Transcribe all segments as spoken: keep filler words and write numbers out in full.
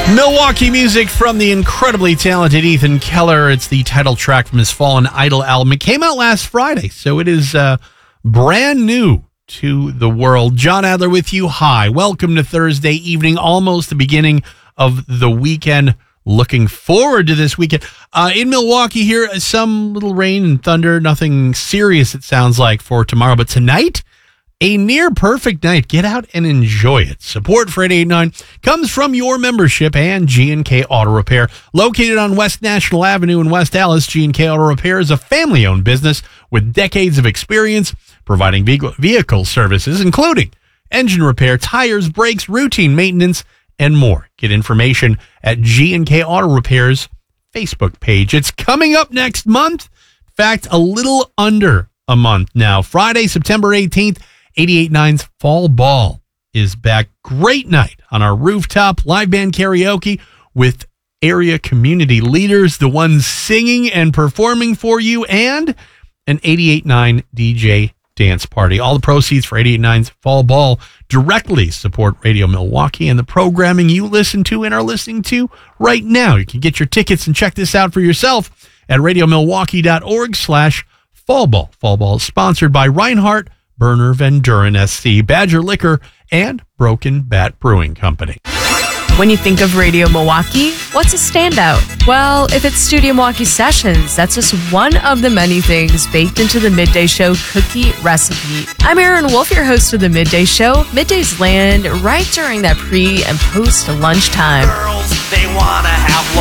Milwaukee music from the incredibly talented Ethan Keller. It's the title track from his Fallen Idol album. It came out last Friday, so it is uh, brand new to the world. John Adler with you. Hi. Welcome to Thursday evening, almost the beginning of the weekend. Looking forward to this weekend. Uh, in Milwaukee here, some little rain and thunder. Nothing serious, it sounds like, for tomorrow. But tonight, a near perfect night. Get out and enjoy it. Support for eight eighty-nine comes from your membership and G and K Auto Repair. Located on West National Avenue in West Allis, G and K Auto Repair is a family-owned business with decades of experience providing vehicle services, including engine repair, tires, brakes, routine maintenance, and more. Get information at G and K Auto Repair's Facebook page. It's coming up next month. In fact, a little under a month now. Friday, September eighteenth, eight eighty-nine's Fall Ball is back. Great night on our rooftop, live band karaoke with area community leaders, the ones singing and performing for you, and an eight eighty-nine D J dance party. All the proceeds for eight eighty-nine's Fall Ball directly support Radio Milwaukee and the programming you listen to and are listening to right now. You can get your tickets and check this out for yourself at radiomilwaukee.org slash Fall Ball. Fall Ball is sponsored by Reinhardt, Berner Van Duren S C, Badger Liquor, and Broken Bat Brewing Company. When you think of Radio Milwaukee, what's a standout? Well, if it's Studio Milwaukee Sessions, that's just one of the many things baked into the Midday Show cookie recipe. I'm Erin Wolf, your host of the Midday Show. Middays land right during that pre- and post-lunchtime. Girls, they want to have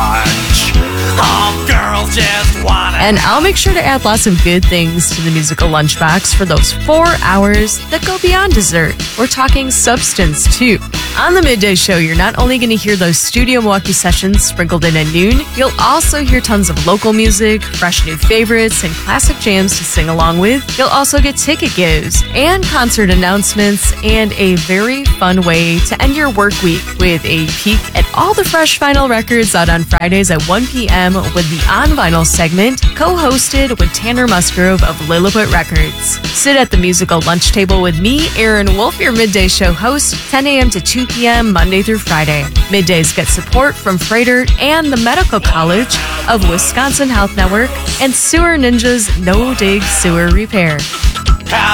lunch. All girls just want to. And I'll make sure to add lots of good things to the musical lunchbox for those four hours that go beyond dessert. We're talking substance, too. On the Midday Show, you're not only going to hear those Studio Milwaukee Sessions sprinkled in at noon, you'll also hear tons of local music, fresh new favorites, and classic jams to sing along with. You'll also get ticket gives and concert announcements and a very fun way to end your work week with a peek at all the fresh vinyl records out on Fridays at one p.m. with the On Vinyl segment, co-hosted with Tanner Musgrove of Lilliput Records. Sit at the musical lunch table with me, Erin Wolf, your Midday Show host, ten a.m. to two p.m. Monday through Friday. Middays get support from Freighter and the Medical College of Wisconsin Health Network and Sewer Ninja's No Dig Sewer Repair.